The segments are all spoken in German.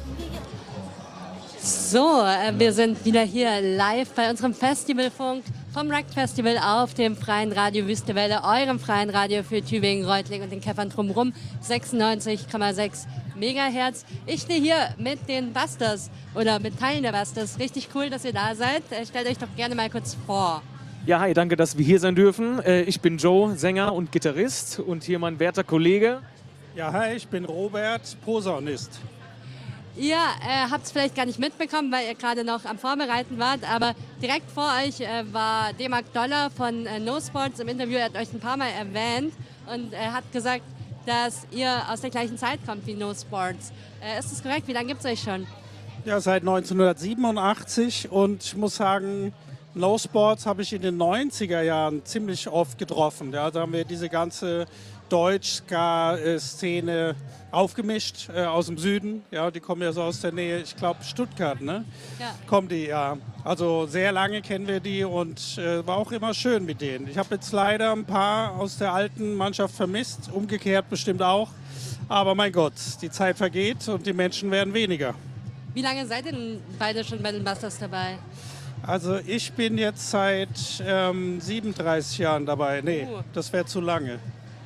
So, wir sind wieder hier live bei unserem Festivalfunk vom Rakt Festival auf dem freien Radio Wüstewelle, eurem freien Radio für Tübingen, Reutlingen und den Käffern drumherum, 96,6 Megahertz. Ich stehe hier mit den Busters oder mit Teilen der Busters. Richtig cool, dass ihr da seid. Stellt euch doch gerne mal kurz vor. Ja, hi, danke, dass wir hier sein dürfen. Ich bin Joe, Sänger und Gitarrist und hier mein werter Kollege. Ja, hi, ich bin Robert, Posaunist. Ihr habt es vielleicht gar nicht mitbekommen, weil ihr gerade noch am Vorbereiten wart, aber direkt vor euch war D-Mark Dollar von No Sports im Interview. Er hat euch ein paar Mal erwähnt und hat gesagt, dass ihr aus der gleichen Zeit kommt wie No Sports. Ist das korrekt? Wie lange gibt es euch schon? Ja, seit 1987 und ich muss sagen, No Sports habe ich in den 90er Jahren ziemlich oft getroffen. Ja, da haben wir diese ganze Deutsch-Ska-Szene aufgemischt aus dem Süden. Ja, die kommen ja so aus der Nähe, ich glaube Stuttgart, ne? Ja. Kommen die, ja. Also sehr lange kennen wir die und war auch immer schön mit denen. Ich habe jetzt leider ein paar aus der alten Mannschaft vermisst, umgekehrt bestimmt auch. Aber mein Gott, die Zeit vergeht und die Menschen werden weniger. Wie lange seid ihr denn beide schon bei den Busters dabei? Also ich bin jetzt seit 37 Jahren dabei. Nee, das wäre zu lange.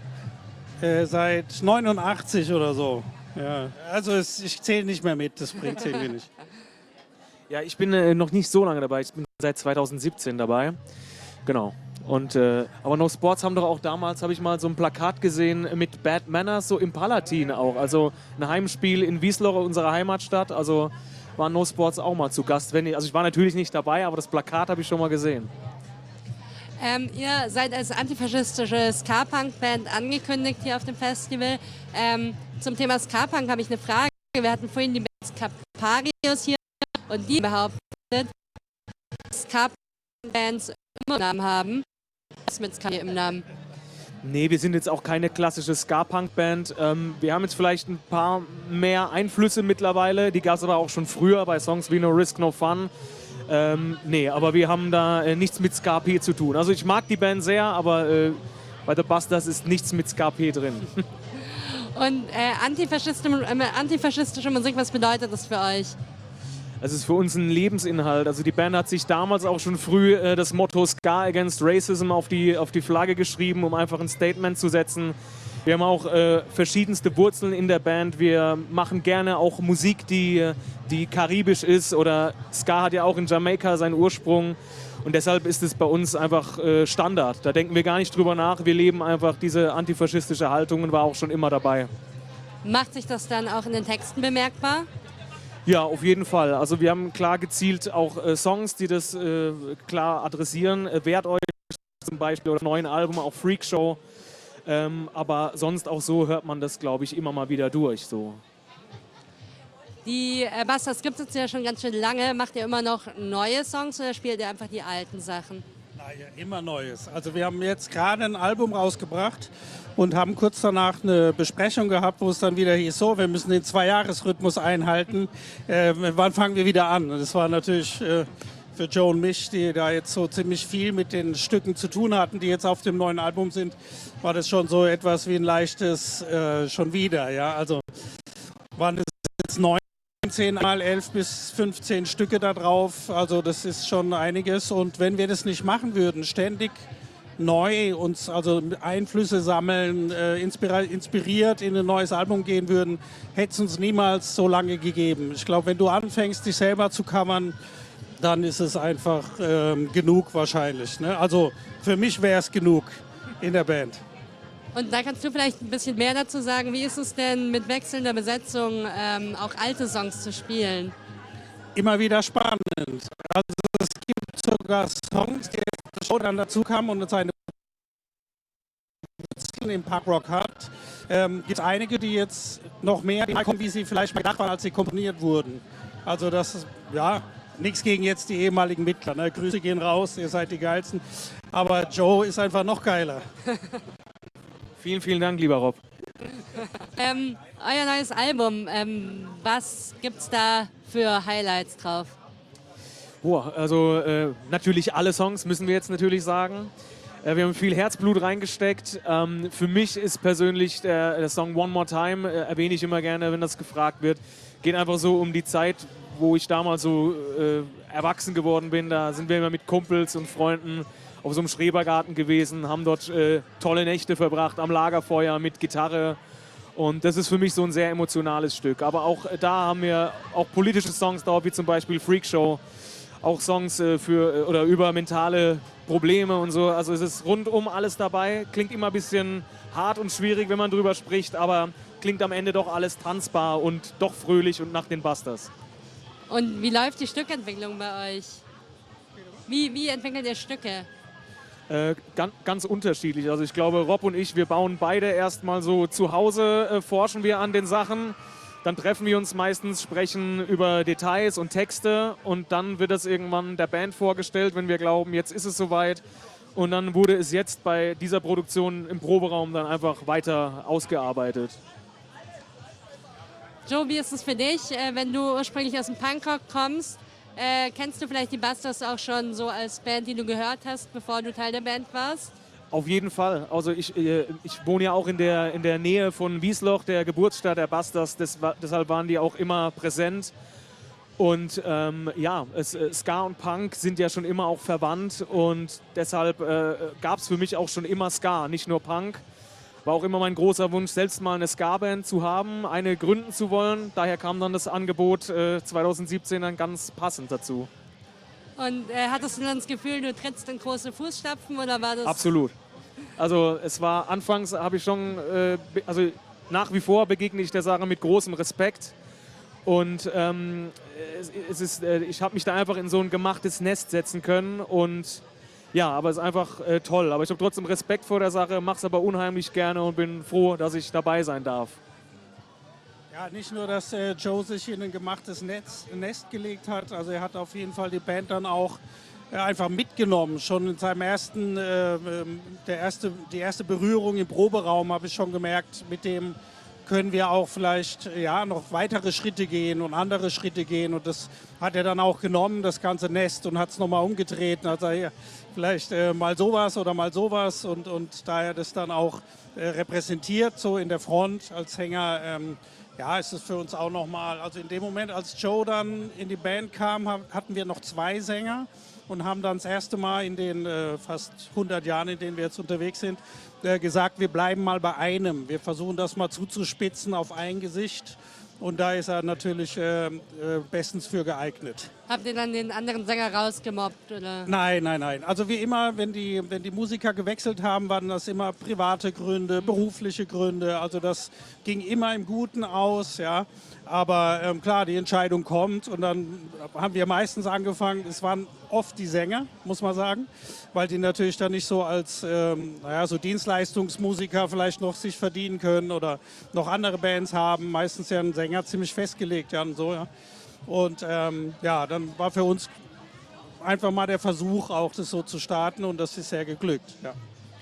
Seit 89 oder so. Ja. Also ich zähle nicht mehr mit, das bringt irgendwie nicht. Ja, ich bin noch nicht so lange dabei, ich bin seit 2017 dabei. Genau. Und, aber No Sports haben doch auch damals, habe ich mal so ein Plakat gesehen mit Bad Manners, so im Palatin auch. Also ein Heimspiel in Wiesloch, unserer Heimatstadt. Also war No Sports auch mal zu Gast. Also ich war natürlich nicht dabei, aber das Plakat habe ich schon mal gesehen. Ihr seid als antifaschistische Ska-Punk-Band angekündigt hier auf dem Festival. Zum Thema Ska-Punk habe ich eine Frage. Wir hatten vorhin die Band Scaparius hier und die behauptet, dass Ska-Punk-Bands immer einen Namen haben. Was mit Ska im Namen? Nee, wir sind jetzt auch keine klassische Ska-Punk-Band. Wir haben jetzt vielleicht ein paar mehr Einflüsse mittlerweile. Die gab es aber auch schon früher bei Songs wie No Risk, No Fun. Nee, aber wir haben da nichts mit Ska-P zu tun. Also ich mag die Band sehr, aber bei The Busters ist nichts mit Ska-P drin. Und antifaschistische Musik, was bedeutet das für euch? Es ist für uns ein Lebensinhalt. Also die Band hat sich damals auch schon früh das Motto Ska Against Racism auf die Flagge geschrieben, um einfach ein Statement zu setzen. Wir haben auch verschiedenste Wurzeln in der Band. Wir machen gerne auch Musik, die karibisch ist. Oder Ska hat ja auch in Jamaika seinen Ursprung. Und deshalb ist es bei uns einfach Standard. Da denken wir gar nicht drüber nach. Wir leben einfach diese antifaschistische Haltung und war auch schon immer dabei. Macht sich das dann auch in den Texten bemerkbar? Ja, auf jeden Fall. Also wir haben klar gezielt auch Songs, die das klar adressieren. Wehrt euch zum Beispiel oder neuen Album, auch Freak Show. Aber sonst auch so hört man das, glaube ich, immer mal wieder durch. So. Die Busters gibt es jetzt ja schon ganz schön lange. Macht ihr immer noch neue Songs oder spielt ihr einfach die alten Sachen? Naja, immer Neues. Also wir haben jetzt gerade ein Album rausgebracht und haben kurz danach eine Besprechung gehabt, wo es dann wieder hieß, so, wir müssen den 2-Jahres-Rhythmus einhalten. Wann fangen wir wieder an? Und das war natürlich für Joe und mich, die da jetzt so ziemlich viel mit den Stücken zu tun hatten, die jetzt auf dem neuen Album sind, war das schon so etwas wie ein leichtes schon wieder. Ja? Also waren das jetzt 19 mal 11 bis 15 Stücke da drauf, also das ist schon einiges. Und wenn wir das nicht machen würden, ständig neu uns also Einflüsse sammeln, inspiriert in ein neues Album gehen würden, hätte es uns niemals so lange gegeben. Ich glaube, wenn du anfängst, dich selber zu covern, dann ist es einfach genug wahrscheinlich. Ne? Also für mich wäre es genug in der Band. Und da kannst du vielleicht ein bisschen mehr dazu sagen. Wie ist es denn mit wechselnder Besetzung auch alte Songs zu spielen? Immer wieder spannend. Also es gibt sogar Songs, die auf der Show dann dazu kamen und seine Wurzeln im Punkrock hat. Gibt es einige, die jetzt noch mehr kommen, wie sie vielleicht mal gedacht waren, als sie komponiert wurden. Also das ist, ja, nichts gegen jetzt die ehemaligen Mitglieder. Ne? Grüße gehen raus, ihr seid die Geilsten. Aber Joe ist einfach noch geiler. Vielen, vielen Dank, lieber Rob. Euer neues Album, was gibt's da für Highlights drauf? Also natürlich alle Songs, müssen wir jetzt natürlich sagen. Wir haben viel Herzblut reingesteckt. Für mich ist persönlich der Song One More Time, erwähne ich immer gerne, wenn das gefragt wird, geht einfach so um die Zeit, wo ich damals so erwachsen geworden bin. Da sind wir immer mit Kumpels und Freunden auf so einem Schrebergarten gewesen, haben dort tolle Nächte verbracht am Lagerfeuer mit Gitarre. Und das ist für mich so ein sehr emotionales Stück. Aber auch da haben wir auch politische Songs drauf, wie zum Beispiel Freak Show. Auch Songs für oder über mentale Probleme und so. Also es ist rundum alles dabei. Klingt immer ein bisschen hart und schwierig, wenn man drüber spricht, aber klingt am Ende doch alles tanzbar und doch fröhlich und nach den Busters. Und wie läuft die Stückentwicklung bei euch? Wie entwickelt ihr Stücke? Ganz unterschiedlich. Also ich glaube, Rob und ich, wir bauen beide erstmal so zu Hause, forschen wir an den Sachen. Dann treffen wir uns meistens, sprechen über Details und Texte und dann wird das irgendwann der Band vorgestellt, wenn wir glauben, jetzt ist es soweit. Und dann wurde es jetzt bei dieser Produktion im Proberaum dann einfach weiter ausgearbeitet. Joe, wie ist es für dich, wenn du ursprünglich aus dem Punkrock kommst? Kennst du vielleicht die Busters auch schon so als Band, die du gehört hast, bevor du Teil der Band warst? Auf jeden Fall. Also ich wohne ja auch in der Nähe von Wiesloch, der Geburtsstadt der Busters. Deshalb waren die auch immer präsent. Und Ska und Punk sind ja schon immer auch verwandt. Und deshalb gab es für mich auch schon immer Ska, nicht nur Punk. War auch immer mein großer Wunsch, selbst mal eine Ska-Band zu haben, eine gründen zu wollen. Daher kam dann das Angebot 2017 dann ganz passend dazu. Und hattest du dann das Gefühl, du trittst in große Fußstapfen oder war das... Absolut. Also es war anfangs, habe ich schon, nach wie vor begegne ich der Sache mit großem Respekt. Und ich habe mich da einfach in so ein gemachtes Nest setzen können und ja, aber es ist einfach toll. Aber ich habe trotzdem Respekt vor der Sache, mache es aber unheimlich gerne und bin froh, dass ich dabei sein darf. Ja, nicht nur, dass Joe sich in ein gemachtes Nest gelegt hat, also er hat auf jeden Fall die Band dann auch einfach mitgenommen. Schon in seinem die erste Berührung im Proberaum habe ich schon gemerkt, mit dem können wir auch vielleicht noch weitere Schritte gehen und andere Schritte gehen. Und das hat er dann auch genommen, das ganze Nest, und hat es nochmal umgedreht. Und hat gesagt, vielleicht mal sowas oder mal sowas. Und da er das dann auch repräsentiert, so in der Front als Sänger, ist es für uns auch nochmal. Also in dem Moment, als Joe dann in die Band kam, hatten wir noch 2 Sänger. Und haben dann das erste Mal in den fast 100 Jahren, in denen wir jetzt unterwegs sind, gesagt, wir bleiben mal bei einem. Wir versuchen das mal zuzuspitzen auf ein Gesicht. Und da ist er natürlich bestens für geeignet. Habt ihr dann den anderen Sänger rausgemobbt? Oder? Nein. Also wie immer, wenn die Musiker gewechselt haben, waren das immer private Gründe, berufliche Gründe. Also das ging immer im Guten aus, ja. Aber klar, die Entscheidung kommt und dann haben wir meistens angefangen, es waren oft die Sänger, muss man sagen, weil die natürlich dann nicht so als so Dienstleistungsmusiker vielleicht noch sich verdienen können oder noch andere Bands haben. Meistens ja ein Sänger ziemlich festgelegt, ja, und so, ja. Und dann war für uns einfach mal der Versuch, auch das so zu starten, und das ist sehr geglückt, ja.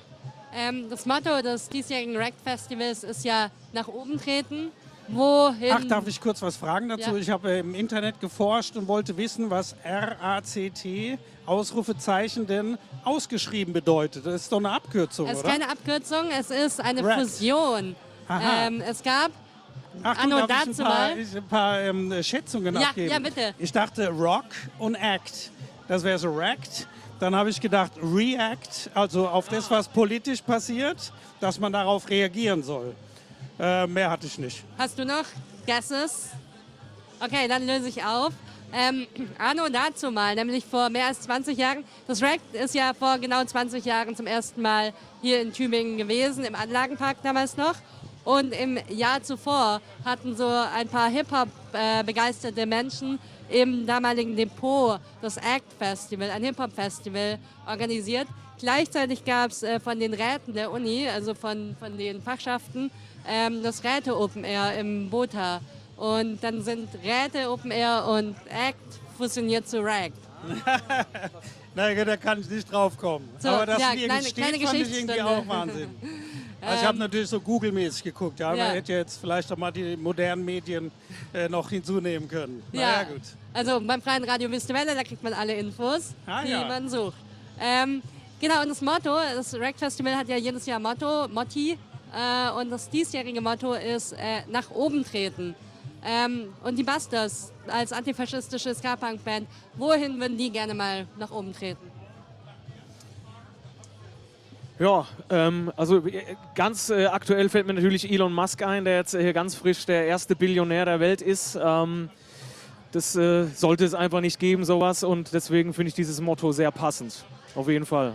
Das Motto des diesjährigen Racked-Festivals ist ja nach oben treten. Wohin? Ach, darf ich kurz was fragen dazu? Ja. Ich habe im Internet geforscht und wollte wissen, was RACT, Ausrufezeichen, denn ausgeschrieben bedeutet. Das ist doch eine Abkürzung, Es ist oder? keine Abkürzung, es ist eine Racked. Fusion. Aha. Es gab Achtung, Anno darf ich dazu mal. ein paar Schätzungen Ja, abgeben? ja, bitte. Ich dachte Rock und Act. Das wäre so Racked. Dann habe ich gedacht React, also auf das, was politisch passiert, dass man darauf reagieren soll. Mehr hatte ich nicht. Hast du noch Guesses? Okay, dann löse ich auf. Anno dazu mal, nämlich vor mehr als 20 Jahren. Das Racked ist ja vor genau 20 Jahren zum ersten Mal hier in Tübingen gewesen, im Anlagenpark damals noch. Und im Jahr zuvor hatten so ein paar Hip-Hop-begeisterte Menschen im damaligen Depot das ACT Festival, ein Hip-Hop-Festival, organisiert. Gleichzeitig gab es von den Räten der Uni, also von den Fachschaften, das Räte Open Air im Botha. Und dann sind Räte Open Air und ACT fusioniert zu Racked. Naja, da kann ich nicht drauf kommen. So, Aber dass ja, mir kleine steht, fand ich irgendwie Geschichtsstunde. auch Wahnsinn. Also ich habe natürlich so Google-mäßig geguckt. Ja, Ja. Man hätte jetzt vielleicht auch mal die modernen Medien noch hinzunehmen können. Ja, Naja, gut. also beim freien Radio Wüstewelle, da kriegt man alle Infos, Ah, die ja. man sucht. Genau, und das Motto, das Racked Festival hat ja jedes Jahr Motti. Und das diesjährige Motto ist nach oben treten. Und die Busters als antifaschistische Ska-Punk-Band, wohin würden die gerne mal nach oben treten? Ja, also ganz aktuell fällt mir natürlich Elon Musk ein, der jetzt ganz frisch der erste Billionär der Welt ist. Das sollte es einfach nicht geben, sowas. Und deswegen finde ich dieses Motto sehr passend. Auf jeden Fall.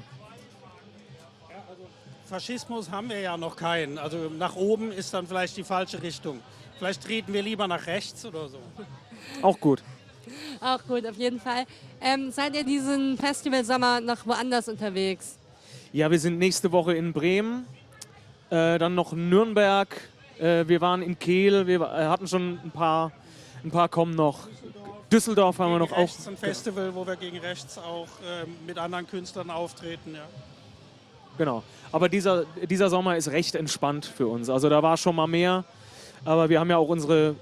Faschismus haben wir ja noch keinen. Also nach oben ist dann vielleicht die falsche Richtung. Vielleicht treten wir lieber nach rechts oder so. Auch gut. Auch gut, auf jeden Fall. Seid ihr diesen Festivalsommer noch woanders unterwegs? Ja, wir sind nächste Woche in Bremen, dann noch in Nürnberg. Wir waren in Kehl, wir hatten schon ein paar kommen noch. Düsseldorf haben wir noch auch. Ein Festival, wo wir gegen rechts auch mit anderen Künstlern auftreten. Ja. Genau. Aber dieser Sommer ist recht entspannt für uns. Also da war schon mal mehr. Aber wir haben ja auch unsere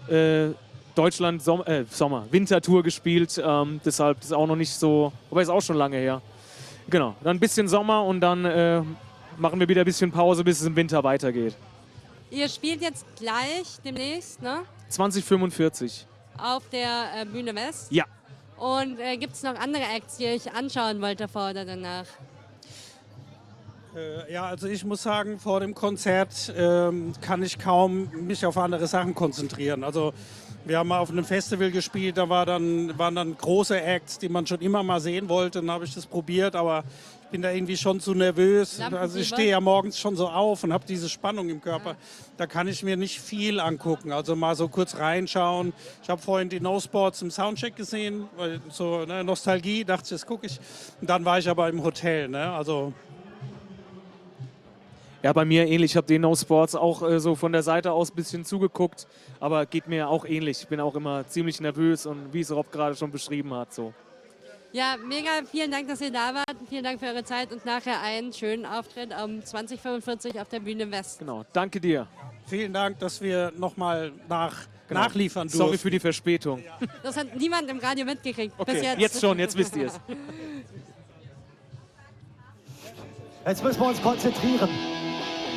Wintertour gespielt. Deshalb ist auch noch nicht so, aber ist auch schon lange her. Genau. Dann ein bisschen Sommer und dann machen wir wieder ein bisschen Pause, bis es im Winter weitergeht. Ihr spielt jetzt gleich demnächst, ne? 2045. Auf der Bühne West. Ja. Und gibt es noch andere Acts, die ihr euch anschauen wollt davor oder danach? Ja, also ich muss sagen, vor dem Konzert kann ich kaum mich auf andere Sachen konzentrieren. Also wir haben mal auf einem Festival gespielt, da waren dann große Acts, die man schon immer mal sehen wollte. Dann habe ich das probiert, aber ich bin da irgendwie schon zu nervös. Also ich stehe ja morgens schon so auf und habe diese Spannung im Körper. Ja. Da kann ich mir nicht viel angucken. Also mal so kurz reinschauen. Ich habe vorhin die No Sports im Soundcheck gesehen, weil so Nostalgie, dachte ich, das gucke ich. Und dann war ich aber im Hotel. Ne? Also ja, bei mir ähnlich. Ich habe den No Sports auch so von der Seite aus ein bisschen zugeguckt, aber geht mir auch ähnlich. Ich bin auch immer ziemlich nervös und wie es Rob gerade schon beschrieben hat. So. Ja, mega, vielen Dank, dass ihr da wart. Vielen Dank für eure Zeit und nachher einen schönen Auftritt um 2045 auf der Bühne West. Genau, danke dir. Vielen Dank, dass wir nochmal nachliefern durften. Sorry für die Verspätung. Das hat niemand im Radio mitgekriegt. Okay, bis jetzt. Jetzt schon, jetzt wisst ihr es. Jetzt müssen wir uns konzentrieren.